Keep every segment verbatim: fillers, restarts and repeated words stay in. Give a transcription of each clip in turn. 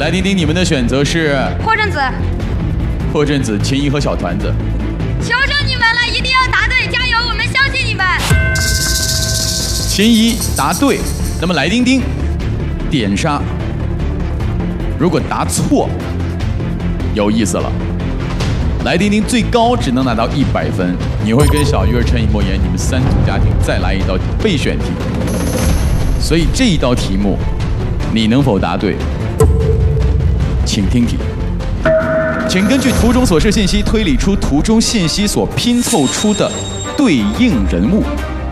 来丁丁，你们的选择是破阵子。 破阵子、秦怡和小团子。 求求你们了，一定要答对，加油，我们相信你们。 秦怡答对，那么来丁丁点杀。如果答错，有意思了。来丁丁最高只能拿到一百分，你会跟小鱼儿、陈以莫言你们三组家庭再来一道备选题。所以这一道题目，你能否答对？请听题，请根据图中所示信息推理出图中信息所拼凑出的对应人物。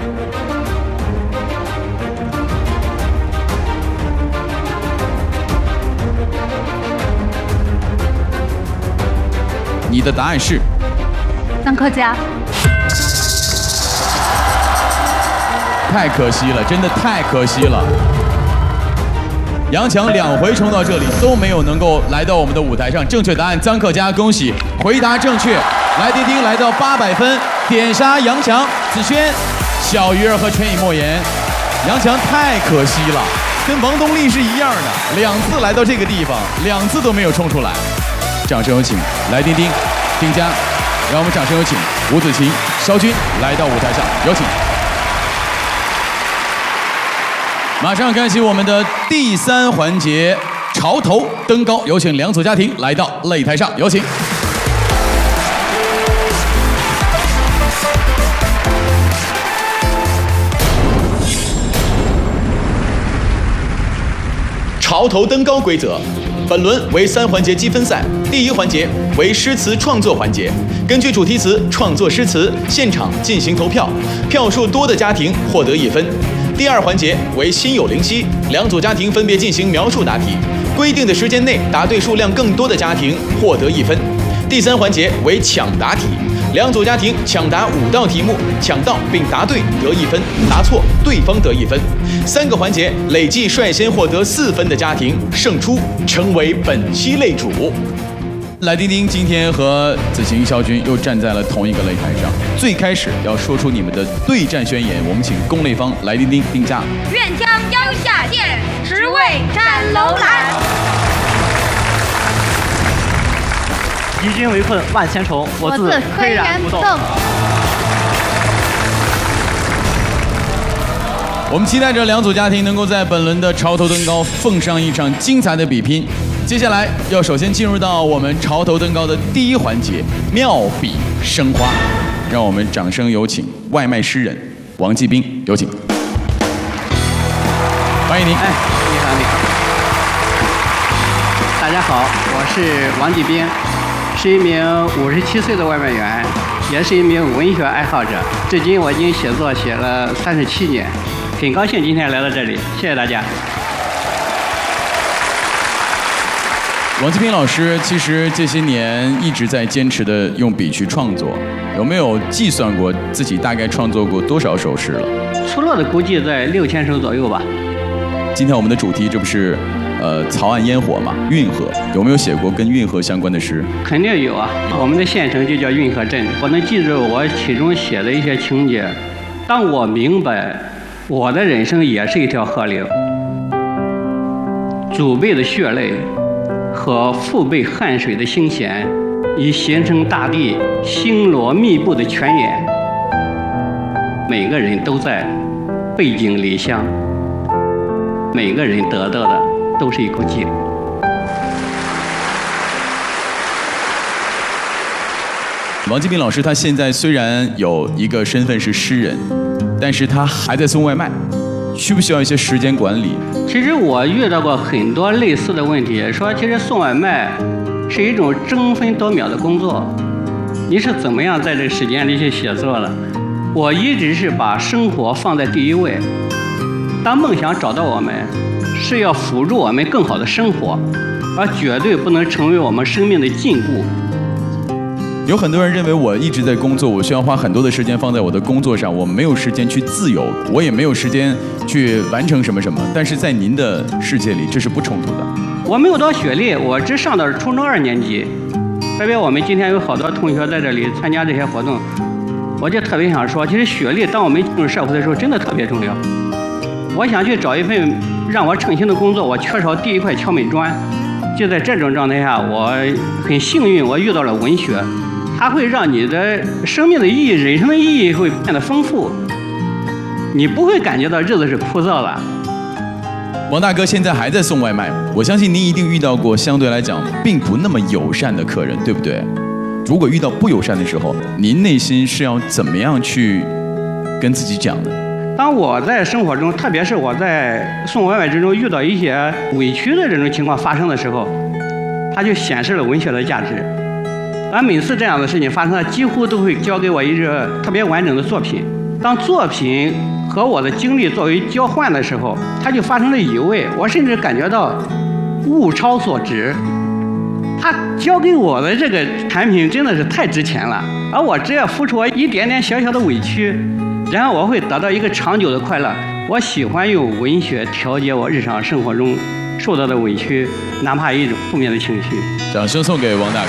你的答案是张克佳。 太可惜了，真的太可惜了。杨强两回冲到这里都没有能够来到我们的舞台上。正确答案张克佳，恭喜，回答正确。来丁丁来到八百分，点杀杨强、子轩、小鱼儿和陈以莫言。杨强太可惜了，跟王东丽是一样的，两次来到这个地方，两次都没有冲出来。掌声有请来丁丁、丁佳，让我们掌声有请吴子晴、肖军来到舞台上，有请。马上开启我们的第三环节，潮头登高，有请两组家庭来到擂台上，有请。潮头登高规则。本轮为三环节积分赛，第一环节为诗词创作环节，根据主题词创作诗词，现场进行投票，票数多的家庭获得一分。第二环节为心有灵犀，两组家庭分别进行描述答题，规定的时间内答对数量更多的家庭获得一分。第三环节为抢答题，两组家庭抢答五道题目，抢到并答对得一分，答错对方得一分。三个环节累计率先获得四分的家庭胜出，成为本期擂主。来丁丁今天和子晴、肖军又站在了同一个擂台上，最开始要说出你们的对战宣言，我们请攻擂方来丁丁、丁佳。 愿将腰下剑，直为斩楼兰。 敌军围困万千重，我自岿然不动。 我们期待着两组家庭能够在本轮的潮头登高奉上一场精彩的比拼。接下来要首先进入到我们潮头登高的第一环节，妙笔生花。让我们掌声有请外卖诗人王继兵，有请。欢迎您。 哎，你好，你好。大家好，我是王继兵，是一名五十七岁的外卖员，也是一名文学爱好者。至今我已经写作写了三十七年，很高兴今天来到这里，谢谢大家。 王继兵老师其实这些年一直在坚持的用笔去创作，有没有计算过自己大概创作过多少首诗了？ 粗略的估计在六千首左右吧。 今天我们的主题这不是呃曹岸烟火嘛，运河，有没有写过跟运河相关的诗？ 肯定有啊，我们的县城就叫运河镇。我能记住我其中写的一些情节。当我明白我的人生也是一条河流，祖辈的血泪和父辈汗水的腥咸，已形成大地星罗密布的泉眼。每个人都在背井离乡，每个人得到的都是一口气。 王继兵老师他现在虽然有一个身份是诗人，但是他还在送外卖，需不需要一些时间管理？ 其实我遇到过很多类似的问题，说其实送外卖是一种争分夺秒的工作，你是怎么样在这个时间里去写作了？我一直是把生活放在第一位。当梦想找到我们，是要辅助我们更好的生活，而绝对不能成为我们生命的禁锢。 有很多人认为我一直在工作，我需要花很多的时间放在我的工作上，我没有时间去自由，我也没有时间去完成什么什么。但是在您的世界里，这是不冲突的。 我没有多学历，我只上到初中二年级。代表我们今天有好多同学在这里参加这些活动，我就特别想说，其实学历当我们进入社会的时候真的特别重要。我想去找一份让我称心的工作，我缺少第一块敲门砖。 就在这种状态下，我很幸运，我遇到了文学，它会让你的生命的意义、人生的意义会变得丰富，你不会感觉到日子是枯燥的。 王大哥现在还在送外卖，我相信您一定遇到过相对来讲并不那么友善的客人，对不对？如果遇到不友善的时候，您内心是要怎么样去跟自己讲呢？ 当我在生活中，特别是我在送外卖之中遇到一些委屈的这种情况发生的时候，它就显示了文学的价值。而每次这样的事情发生了，几乎都会交给我一个特别完整的作品。当作品和我的经历作为交换的时候，它就发生了移位，我甚至感觉到物超所值。他交给我的这个产品真的是太值钱了，而我只要付出我一点点小小的委屈，然后我会得到一个长久的快乐。我喜欢用文学调节我日常生活中受到的委屈，哪怕一种负面的情绪。 掌声送给王大哥。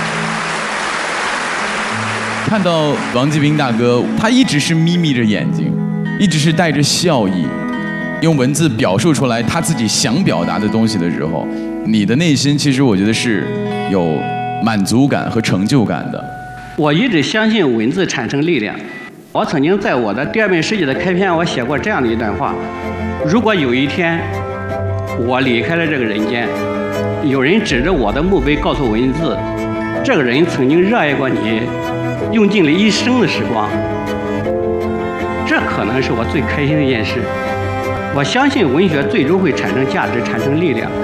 看到王继兵大哥，他一直是眯眯着眼睛，一直是带着笑意，用文字表述出来他自己想表达的东西的时候，你的内心其实我觉得是有满足感和成就感的。 我一直相信文字产生力量。我曾经在我的第二本诗集的开篇，我写过这样的一段话：如果有一天我离开了这个人间，有人指着我的墓碑告诉文字，这个人曾经热爱过你，用尽了一生的时光，这可能是我最开心的一件事。我相信文学最终会产生价值，产生力量。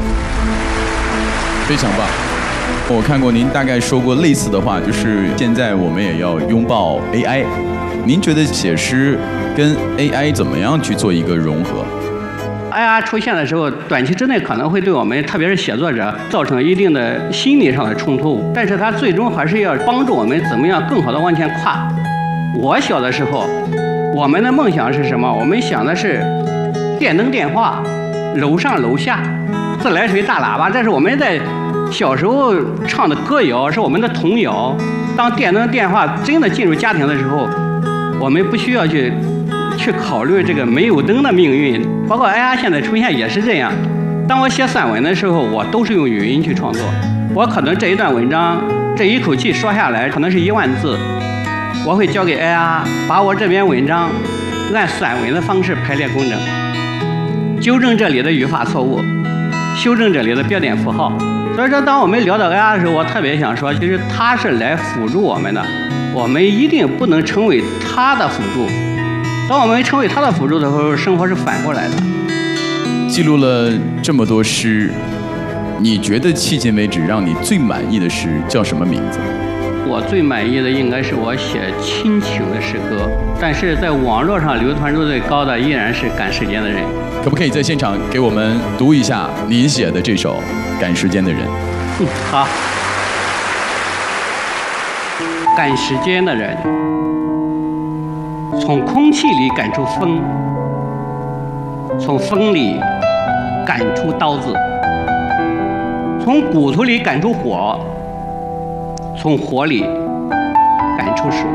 非常棒。我看过您大概说过类似的话，就是现在我们也要拥抱 A I。您觉得写诗跟 A I 怎么样去做一个融合？ A I 出现的时候，短期之内可能会对我们，特别是写作者，造成一定的心理上的冲突，但是它最终还是要帮助我们怎么样更好的往前跨。我小的时候，我们的梦想是什么？我们想的是电灯电话，楼上楼下，自来水大喇叭，这是我们在小时候唱的歌谣，是我们的童谣。当电灯电话真的进入家庭的时候，我们不需要去去考虑这个没有灯的命运。包括 A I 现在出现也是这样。当我写散文的时候，我都是用语音去创作。我可能这一段文章这一口气说下来可能是一万字，我会交给 A I， 把我这篇文章按散文的方式排列工整，纠正这里的语法错误，修正这里的标点符号。所以说，当我们聊到 A I 的时候，我特别想说，其实它是来辅助我们的，我们一定不能成为它的辅助。当我们成为它的辅助的时候，生活是反过来的。 记录了这么多诗，你觉得迄今为止让你最满意的诗叫什么名字？ 我最满意的应该是我写亲情的诗歌，但是在网络上流传度最高的依然是《赶时间的人》。 可不可以在现场给我们读一下您写的这首《赶时间的人》？ 嗯，好。赶时间的人，从空气里赶出风，从风里赶出刀子，从骨头里赶出火，从火里赶出水。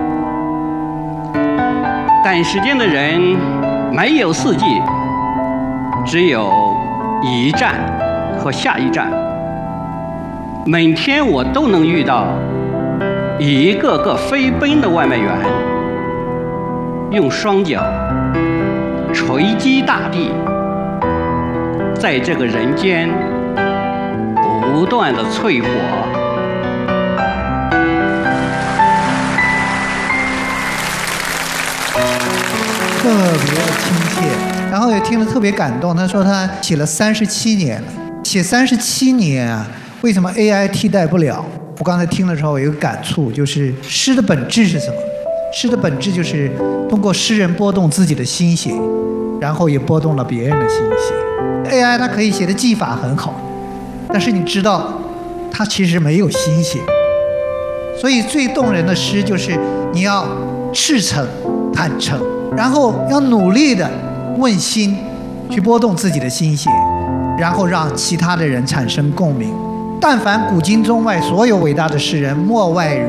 赶时间的人没有四季，只有一站和下一站。每天我都能遇到一个个飞奔的外卖员，用双脚锤击大地，在这个人间不断的淬火。 特别亲切，然后也听得特别感动。他说他写了三十七年了，写三十七年啊，为什么 A I 替代不了？我刚才听的时候有一个感触，就是诗的本质是什么？诗的本质就是通过诗人拨动自己的心血，然后也拨动了别人的心血。A I 它可以写的技法很好，但是你知道，它其实没有心血。所以最动人的诗就是你要赤诚、坦诚，然后要努力的问心，去拨动自己的心血，然后让其他的人产生共鸣。但凡古今中外所有伟大的诗人，莫外